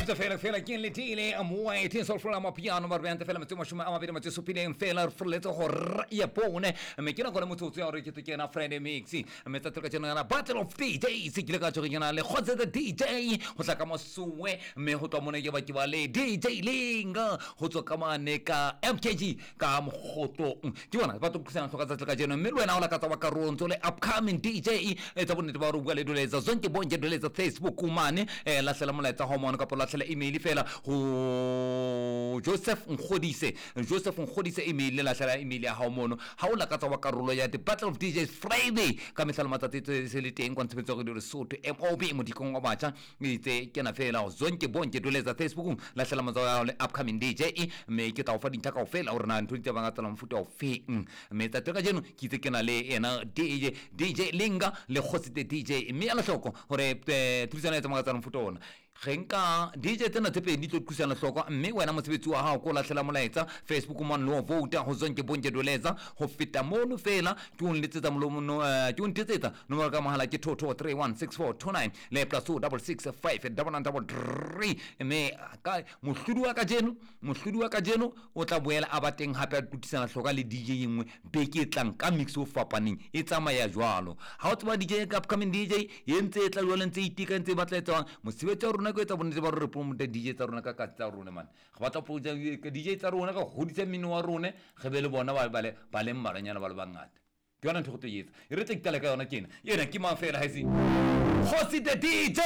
After fela kin litile amway tin sol from piano marvente fela mtu mashuma ama vile mtu supile fela fleto hor ya pone mekina kona mtu tu yaro kitu kena friend mixi metatoka chana na battle of DJs kile ka chokina na le khotse the DJ hotla kama suwe me hotwa mona ke ba ke ba le DJ Linga hotwa kama ne ka MKG ka mkhoto ke bona ba to kusana hloka tsa ka jeno mme le wena o la ka tsa ka ronzo le upcoming DJ etsa bonne ba ro bua le doletsa zonke bonke doletsa Facebook umane la sela molaetsa ho mona ka pola sela email fela ho Joseph Nkgodise email la sela email ya ha mono ha o la ka tsa wa karolo ya the Battle of DJs Friday ka mesala matsatsi tse le teng kwa ntshebetso go di Lesotho MOB mo dikong wa batjha itse ke na fela zonke bonke doletsa Facebook la sela matsa le upcoming DJ me ke ta o fa dintlha ka ofela o rena ntho tse ba ngatla mfuta o fe me ta teka jeno ke itse ke na le ena DJ Linga le khotsite DJ mme ala hloko hore tlisana etsa magatsa mfuta ona renka DJ tsena tsepe di tlo kusana hloko mme wena mosebetsi wa hao ko lahlela molaetsa Facebook man lo vote ho zonke bonke doletsa ho feta mono fela ke un letsetsa molomo ke un tetsetsa nomoro ka mahala ke 22316429 le +26659933 mme ka mohludu wa ka jeno o tla boela abateng hape a tutisana hloka le DJ engwe beke tlang ka mix o fapaneng e tsamaya jwalo ha o tsaba DJ ka upcoming DJ yentse tla lo lentse itika ntse batla etsa mosebetsi wa rona go etsa bonnete ba re promote DJ tsa rona ka tsa rona man ga batla project ka DJ tsa rona ka goditse mmino wa rona ge be le bona ba le mmaranyana ba le bangata ke yona ntho go tsetsa e re tsekitala ka yona kena yena ke mafela ha isi Khosi the DJ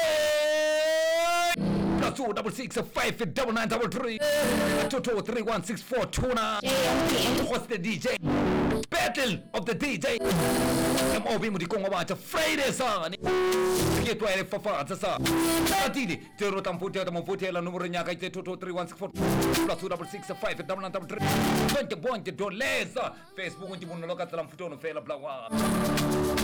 +26659933 22316429 Khosi the DJ Battle of the DJ MOB mo dikong ba tsa Friday sana ke twa ile fafatsa sa atile tero tamputi ta mofotela nomoro nyaka ke 223164 +26659933 bonke doleza Facebook ndi bonola ka tsala mfutono fela bla wa